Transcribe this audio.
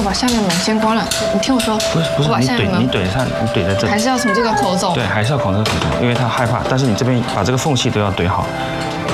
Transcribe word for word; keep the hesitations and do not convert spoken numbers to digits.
把下面门先关了。你听我说， 不是不是，你怼你怼上，你怼在这里， 还是要从这个口走。 对，还是要从这个口走，因为他害怕。但是你这边把这个缝隙都要怼好。